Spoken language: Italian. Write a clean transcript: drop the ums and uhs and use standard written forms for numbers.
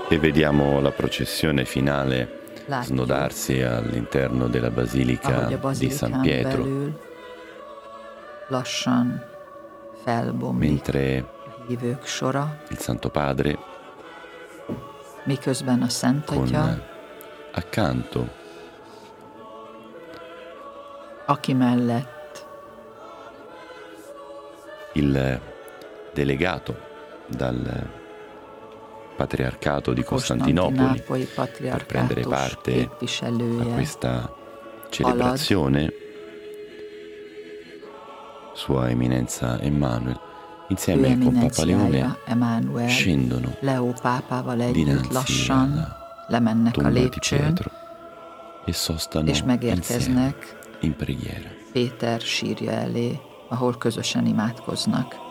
E vediamo la processione finale Látjuk, snodarsi all'interno della ahogy a Basilica di bazilikán San Pietro, belül lassan felbomlik mentre a hívők sora, il Santo Padre miközben a Szent Atya, con accanto aki mellett il delegato dal Patriarcato di Costantinopoli Kostantinápolyi per prendere patriarkátus parte a képviselője questa celebrazione, Sua Eminenza Emmanuel, ő insieme con Papa Leone, eminenciája Emmanuel scendono Leó pápával együtt dinanzi lassan alla lemennek a tomba di lépcsőn, Pietro e sostano és insieme megérkeznek in preghiera. Péter sírja elé, ahol közösen imádkoznak.